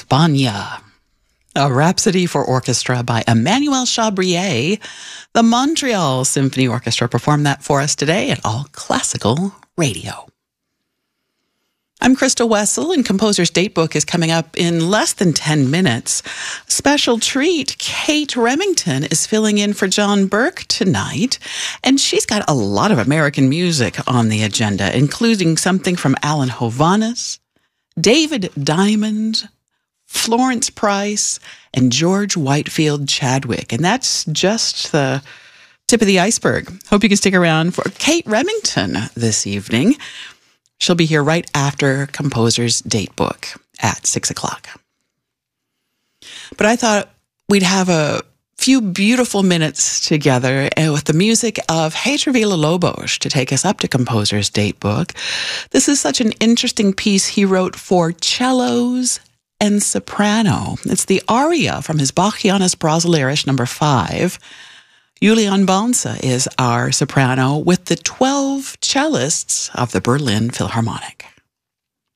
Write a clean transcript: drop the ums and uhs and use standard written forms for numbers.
España, a Rhapsody for Orchestra by Emmanuel Chabrier. The Montreal Symphony Orchestra performed that for us today at All Classical Radio. I'm Crystal Wessel, and Composer's Datebook is coming up in less than 10 minutes. Special treat, Kate Remington is filling in for John Burke tonight, and she's got a lot of American music on the agenda, including something from Alan Hovhaness, David Diamond, Florence Price, and George Whitefield Chadwick. And that's just the tip of the iceberg. Hope you can stick around for Kate Remington this evening. She'll be here right after Composer's Datebook at 6 o'clock. But I thought we'd have a few beautiful minutes together with the music of Heitor Villa-Lobos to take us up to Composer's Datebook. This is such an interesting piece he wrote for cellos and soprano. It's the aria from his Bachianas Brasileiras No. 5. Julian Bonsa is our soprano with the 12 cellists of the Berlin Philharmonic.